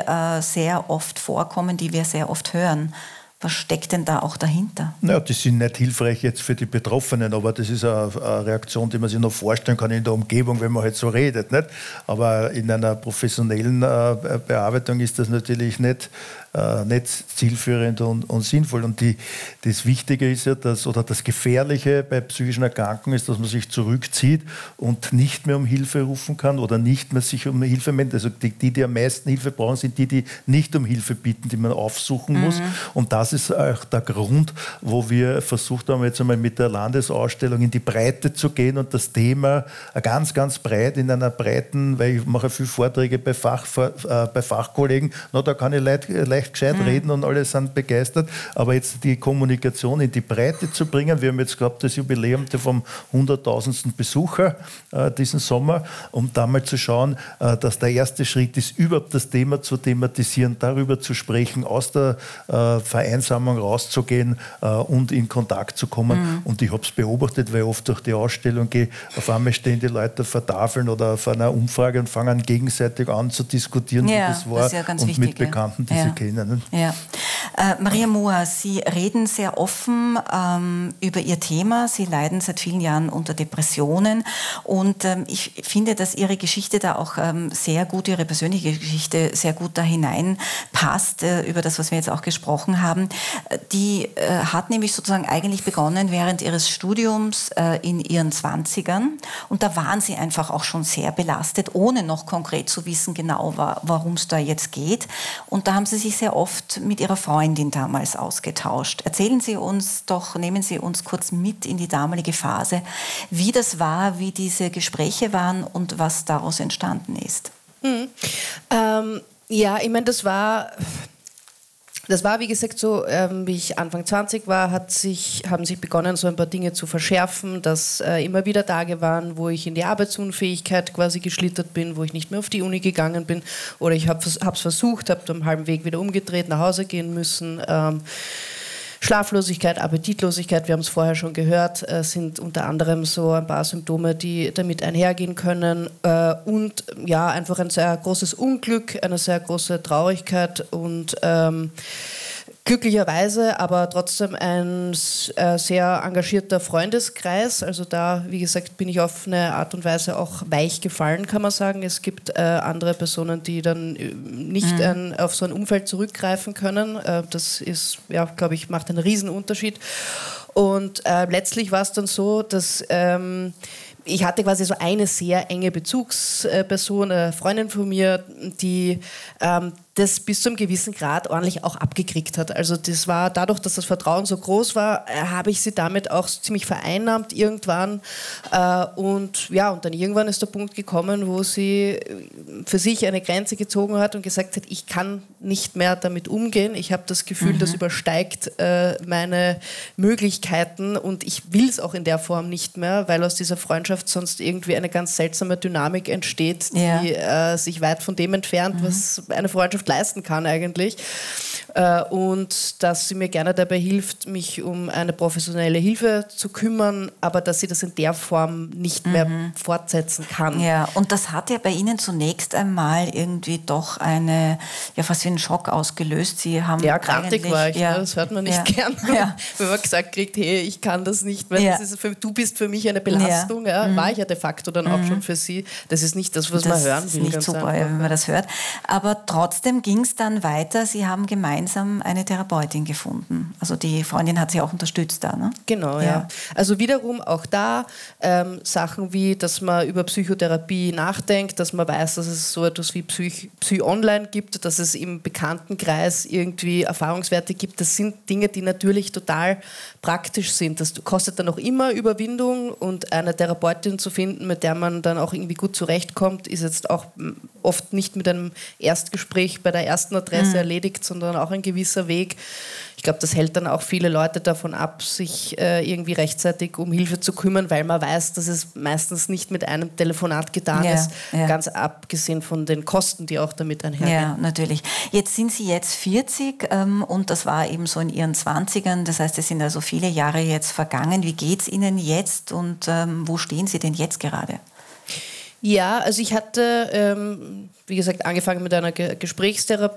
sehr oft vorkommen, die wir sehr oft hören. Was steckt denn da auch dahinter? Naja, die sind nicht hilfreich jetzt für die Betroffenen, aber das ist eine Reaktion, die man sich noch vorstellen kann in der Umgebung, wenn man halt so redet. Nicht? Aber in einer professionellen Bearbeitung ist das natürlich nicht zielführend und sinnvoll. Und das Wichtige ist ja, das Gefährliche bei psychischen Erkrankungen ist, dass man sich zurückzieht und nicht mehr um Hilfe rufen kann oder nicht mehr sich um Hilfe meldet. Also die am meisten Hilfe brauchen, sind die nicht um Hilfe bitten, die man aufsuchen muss. Und das ist auch der Grund, wo wir versucht haben, jetzt einmal mit der Landesausstellung in die Breite zu gehen und das Thema ganz, ganz breit, in einer breiten, weil ich mache viele Vorträge bei Fachkollegen, da kann ich leicht gescheit reden und alle sind begeistert, aber jetzt die Kommunikation in die Breite zu bringen, wir haben jetzt gehabt das Jubiläum vom 100.000. Besucher diesen Sommer, um da mal zu schauen, dass der erste Schritt ist, überhaupt das Thema zu thematisieren, darüber zu sprechen, aus der Vereinsamung rauszugehen und in Kontakt zu kommen. Und ich habe es beobachtet, weil ich oft durch die Ausstellung gehe, auf einmal stehen die Leute vor Tafeln oder vor einer Umfrage und fangen gegenseitig an zu diskutieren, wie das war, das ist ja ganz wichtig, mit Bekannten, die sie kennen. Ja. Maria Mohr, Sie reden sehr offen über Ihr Thema. Sie leiden seit vielen Jahren unter Depressionen und ich finde, dass Ihre Geschichte da auch sehr gut, Ihre persönliche Geschichte sehr gut da hineinpasst, über das, was wir jetzt auch gesprochen haben. Die hat nämlich sozusagen eigentlich begonnen während Ihres Studiums in Ihren 20ern und da waren Sie einfach auch schon sehr belastet, ohne noch konkret zu wissen genau, warum es da jetzt geht. Und da haben Sie sich sehr oft mit Ihrer Freundin damals ausgetauscht. Erzählen Sie uns doch, nehmen Sie uns kurz mit in die damalige Phase, wie das war, wie diese Gespräche waren und was daraus entstanden ist. Ja, ich meine, das war, wie gesagt, so, wie ich Anfang 20 war, haben sich begonnen, so ein paar Dinge zu verschärfen, dass immer wieder Tage waren, wo ich in die Arbeitsunfähigkeit quasi geschlittert bin, wo ich nicht mehr auf die Uni gegangen bin oder ich habe es versucht, habe am halben Weg wieder umgedreht, nach Hause gehen müssen. Schlaflosigkeit, Appetitlosigkeit, wir haben es vorher schon gehört, sind unter anderem so ein paar Symptome, die damit einhergehen können. Und ja, einfach ein sehr großes Unglück, eine sehr große Traurigkeit und glücklicherweise aber trotzdem ein sehr engagierter Freundeskreis. Also da, wie gesagt, bin ich auf eine Art und Weise auch weich gefallen, kann man sagen. Es gibt andere Personen, die dann nicht auf so ein Umfeld zurückgreifen können. Das ist, ja, glaube ich, macht einen riesen Unterschied. Und letztlich war es dann so, dass ich hatte quasi so eine sehr enge Bezugsperson, eine Freundin von mir, die das bis zu einem gewissen Grad ordentlich auch abgekriegt hat. Also das war dadurch, dass das Vertrauen so groß war, habe ich sie damit auch ziemlich vereinnahmt irgendwann. Und dann irgendwann ist der Punkt gekommen, wo sie für sich eine Grenze gezogen hat und gesagt hat, ich kann nicht mehr damit umgehen. Ich habe das Gefühl, das übersteigt meine Möglichkeiten und ich will es auch in der Form nicht mehr, weil aus dieser Freundschaft sonst irgendwie eine ganz seltsame Dynamik entsteht, die sich weit von dem entfernt, was eine Freundschaft leisten kann eigentlich. Und dass sie mir gerne dabei hilft, mich um eine professionelle Hilfe zu kümmern, aber dass sie das in der Form nicht mehr fortsetzen kann. Ja, und das hat ja bei Ihnen zunächst einmal irgendwie doch fast wie einen Schock ausgelöst. Sie haben grantig war ich, das hört man nicht gern. Ja. Wenn man gesagt kriegt, hey, ich kann das nicht mehr, du bist für mich eine Belastung, war ich ja de facto dann auch schon für Sie. Das ist nicht das, was man hören will. Das ist nicht super, wenn man das hört. Aber trotzdem ging es dann weiter. Sie haben gemeinsam eine Therapeutin gefunden. Also die Freundin hat Sie auch unterstützt da, ne? Genau, ja. Also wiederum auch da Sachen wie, dass man über Psychotherapie nachdenkt, dass man weiß, dass es so etwas wie Psy-Online gibt, dass es im Bekanntenkreis irgendwie Erfahrungswerte gibt. Das sind Dinge, die natürlich total praktisch sind. Das kostet dann auch immer Überwindung und eine Therapeutin zu finden, mit der man dann auch irgendwie gut zurechtkommt, ist jetzt auch oft nicht mit einem Erstgespräch bei der ersten Adresse erledigt, sondern auch ein gewisser Weg. Ich glaube, das hält dann auch viele Leute davon ab, sich irgendwie rechtzeitig um Hilfe zu kümmern, weil man weiß, dass es meistens nicht mit einem Telefonat getan ist, ganz abgesehen von den Kosten, die auch damit einhergehen. Ja, natürlich. Jetzt sind Sie jetzt 40 und das war eben so in Ihren 20ern, das heißt, es sind also viele Jahre jetzt vergangen. Wie geht es Ihnen jetzt und wo stehen Sie denn jetzt gerade? Ja, also ich hatte, wie gesagt, angefangen mit einer Gesprächstherapie.